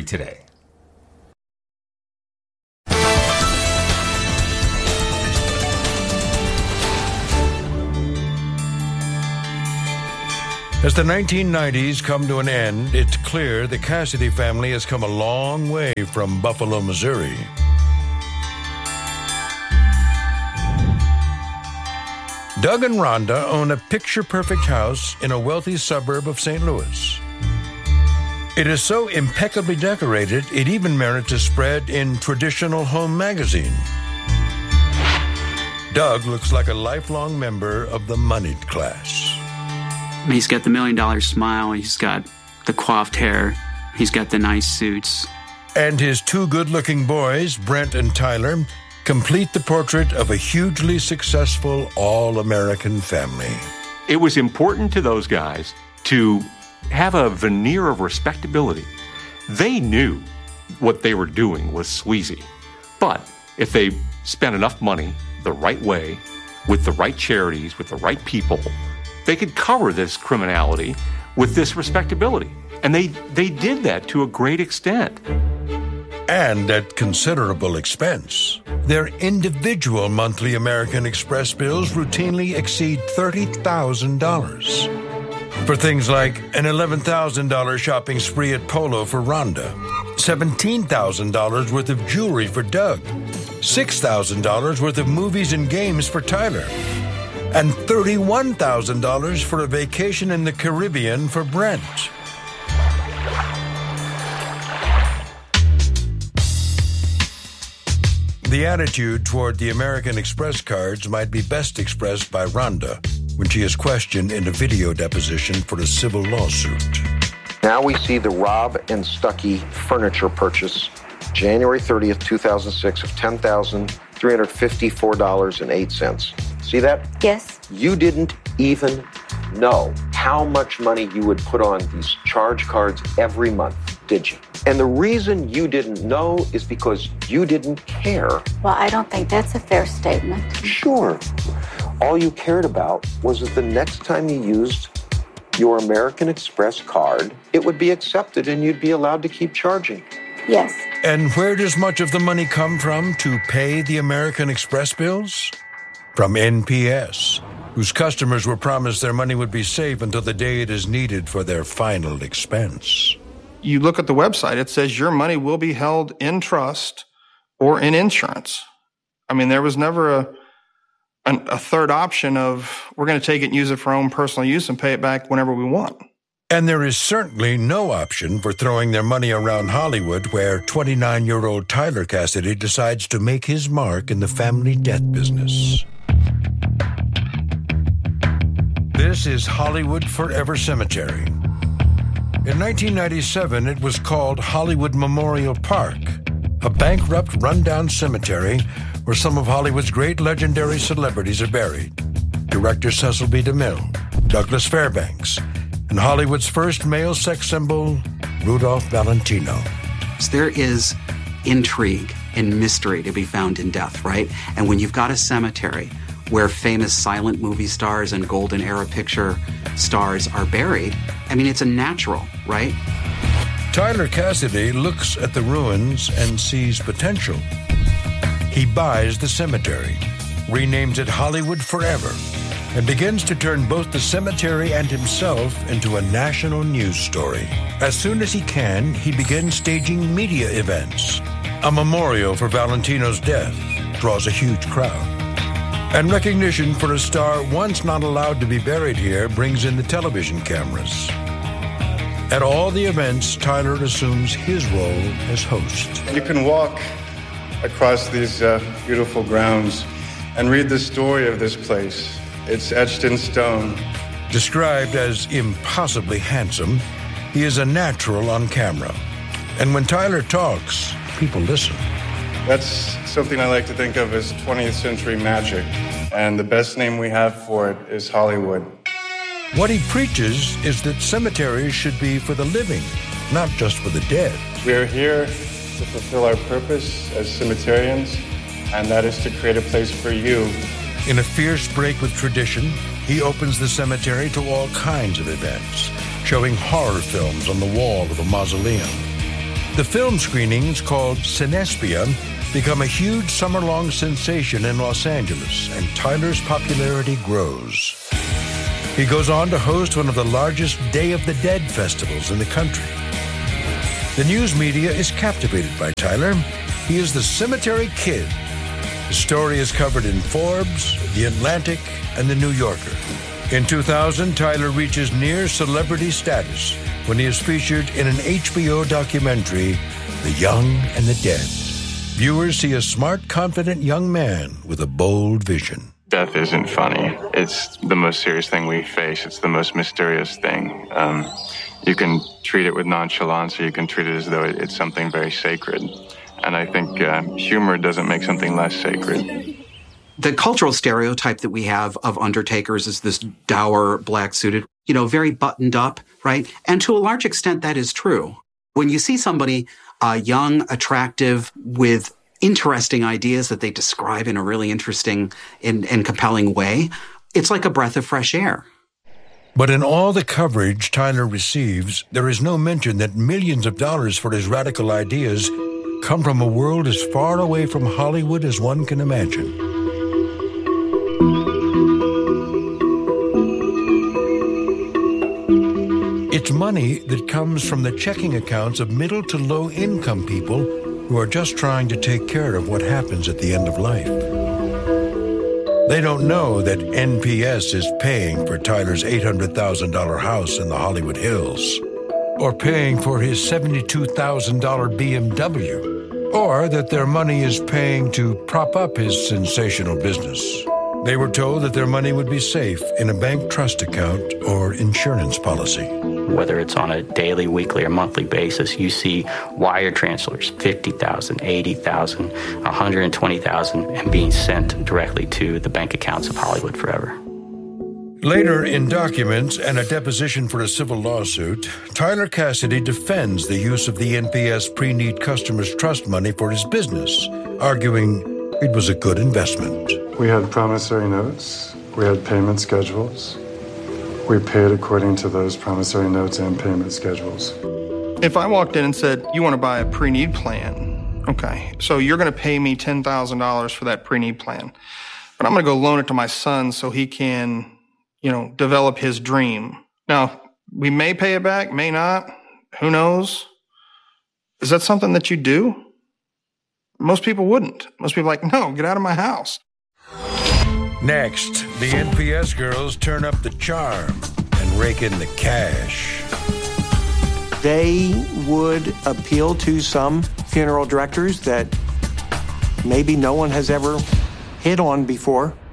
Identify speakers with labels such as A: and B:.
A: today.
B: As the 1990s come to an end, it's clear the Cassidy family has come a long way from Buffalo, Missouri. Doug and Rhonda own a picture-perfect house in a wealthy suburb of St. Louis. It is so impeccably decorated, it even merits a spread in Traditional Home magazine. Doug looks like a lifelong member of the moneyed class.
C: He's got the $1 million smile, he's got the coiffed hair, he's got the nice suits.
B: And his two good-looking boys, Brent and Tyler, complete the portrait of a hugely successful all-American family.
D: It was important to those guys to have a veneer of respectability. They knew what they were doing was sleazy. But if they spent enough money the right way, with the right charities, with the right people, they could cover this criminality with this respectability. And they did that to a great extent.
B: And at considerable expense. Their individual monthly American Express bills routinely exceed $30,000. For things like an $11,000 shopping spree at Polo for Rhonda, $17,000 worth of jewelry for Doug, $6,000 worth of movies and games for Tyler, and $31,000 for a vacation in the Caribbean for Brent. The attitude toward the American Express cards might be best expressed by Rhonda when she is questioned in a video deposition for a civil lawsuit.
E: Now we see the Rob and Stuckey furniture purchase, January 30th, 2006, of $10,354.08. See that?
F: Yes.
E: You didn't even know how much money you would put on these charge cards every month, did you? And the reason you didn't know is because you didn't care.
F: Well, I don't think that's a fair statement.
E: Sure. All you cared about was that the next time you used your American Express card, it would be accepted and you'd be allowed to keep charging.
F: Yes.
B: And where does much of the money come from to pay the American Express bills? From NPS, whose customers were promised their money would be safe until the day it is needed for their final expense.
G: You look at the website, it says your money will be held in trust or in insurance. I mean, there was never a third option of we're going to take it and use it for our own personal use and pay it back whenever we want.
B: And there is certainly no option for throwing their money around Hollywood, where 29-year-old Tyler Cassidy decides to make his mark in the family death business. This is Hollywood Forever Cemetery. In 1997, it was called Hollywood Memorial Park, a bankrupt, rundown cemetery where some of Hollywood's great legendary celebrities are buried. Director Cecil B. DeMille, Douglas Fairbanks, and Hollywood's first male sex symbol, Rudolph Valentino.
C: There is intrigue and mystery to be found in death, right? And when you've got a cemetery where famous silent movie stars and golden era picture stars are buried, I mean, it's a natural, right?
B: Tyler Cassidy looks at the ruins and sees potential. He buys the cemetery, renames it Hollywood Forever, and begins to turn both the cemetery and himself into a national news story. As soon as he can, he begins staging media events. A memorial for Valentino's death draws a huge crowd. And recognition for a star once not allowed to be buried here brings in the television cameras. At all the events, Tyler assumes his role as host.
H: You can walk across these beautiful grounds and read the story of this place. It's etched in stone.
B: Described as impossibly handsome, he is a natural on camera. And when Tyler talks, people listen.
H: That's something I like to think of as 20th century magic. And the best name we have for it is Hollywood.
B: What he preaches is that cemeteries should be for the living, not just for the dead.
H: We are here to fulfill our purpose as cemeterians, and that is to create a place for you.
B: In a fierce break with tradition, he opens the cemetery to all kinds of events, showing horror films on the wall of the mausoleum. The film screenings, called Cinespia, become a huge summer-long sensation in Los Angeles, and Tyler's popularity grows. He goes on to host one of the largest Day of the Dead festivals in the country. The news media is captivated by Tyler. He is the Cemetery Kid. His story is covered in Forbes, The Atlantic, and The New Yorker. In 2000, Tyler reaches near celebrity status when he is featured in an HBO documentary, The Young and the Dead. Viewers see a smart, confident young man with a bold vision.
H: Death isn't funny. It's the most serious thing we face. It's the most mysterious thing. You can treat it with nonchalance, or you can treat it as though it's something very sacred. And I think humor doesn't make something less sacred.
C: The cultural stereotype that we have of undertakers is this dour, black-suited, very buttoned up, right? And to a large extent, that is true. When you see somebody young, attractive, with interesting ideas that they describe in a really interesting and compelling way, it's like a breath of fresh air.
B: But in all the coverage Tyler receives, there is no mention that millions of dollars for his radical ideas come from a world as far away from Hollywood as one can imagine. It's money that comes from the checking accounts of middle to low income people who are just trying to take care of what happens at the end of life. They don't know that NPS is paying for Tyler's $800,000 house in the Hollywood Hills, or paying for his $72,000 BMW, or that their money is paying to prop up his sensational business. They were told that their money would be safe in a bank trust account or insurance policy.
A: Whether it's on a daily, weekly, or monthly basis, you see wire transfers, $50,000, $80,000, $120,000, and being sent directly to the bank accounts of Hollywood Forever.
B: Later, in documents and a deposition for a civil lawsuit, Tyler Cassidy defends the use of the NPS pre-need customers' trust money for his business, arguing it was a good investment.
I: We had promissory notes. We had payment schedules. We paid according to those promissory notes and payment schedules.
G: If I walked in and said, you want to buy a pre-need plan, okay, so you're going to pay me $10,000 for that pre-need plan, but I'm going to go loan it to my son so he can, develop his dream. Now, we may pay it back, may not, who knows? Is that something that you do? Most people wouldn't. Most people are like, no, get out of my house.
B: Next, the NPS girls turn up the charm and rake in the cash.
J: They would appeal to some funeral directors that maybe no one has ever hit on before.